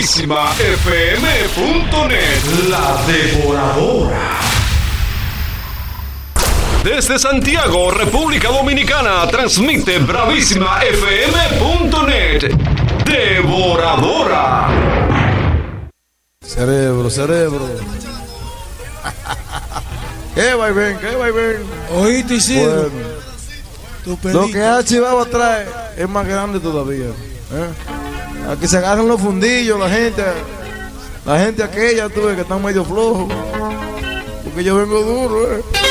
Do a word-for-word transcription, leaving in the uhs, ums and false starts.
bravísima f m punto net. La Devoradora. Desde Santiago, República Dominicana, transmite bravísima f m punto net. Devoradora. Cerebro, cerebro. ¿Qué vaivén? ¿Qué vaivén? Oíste, Isidro. Bueno, lo que ha Chivaba trae es más grande todavía. ¿eh? Aquí se agarran los fundillos, la gente, la gente aquella, tú ves que están medio flojos. Porque yo vengo duro, ¿eh?